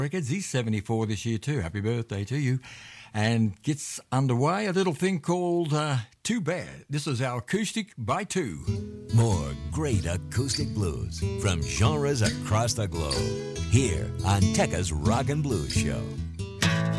Records. He's 74 this year too. Happy birthday to you. And gets underway a little thing called Too Bad. This is our Acoustic by Two. More great acoustic blues from genres across the globe. Here on Tekka's Rock and Blues Show.